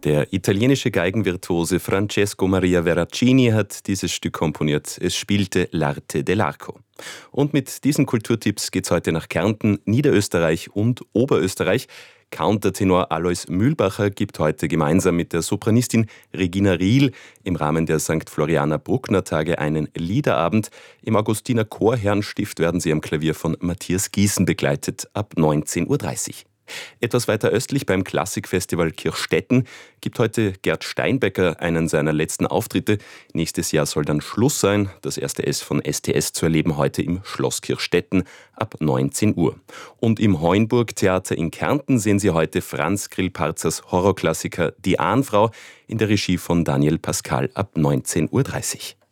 Der italienische Geigenvirtuose Francesco Maria Veracini hat dieses Stück komponiert. Es spielte L'arte dell'arco. Und mit diesen Kulturtipps geht's heute nach Kärnten, Niederösterreich und Oberösterreich. Countertenor Alois Mühlbacher gibt heute gemeinsam mit der Sopranistin Regina Riel im Rahmen der St. Florianer Bruckner Tage einen Liederabend. Im Augustiner Chorherrenstift werden sie am Klavier von Matthias Gießen begleitet ab 19:30 Uhr. Etwas weiter östlich beim Klassikfestival Kirchstetten gibt heute Gerd Steinbecker einen seiner letzten Auftritte. Nächstes Jahr soll dann Schluss sein. Das erste S von STS zu erleben heute im Schloss Kirchstetten ab 19 Uhr. Und im Heuenburg-Theater in Kärnten sehen Sie heute Franz Grillparzers Horrorklassiker Die Ahnfrau in der Regie von Daniel Pascal ab 19:30 Uhr.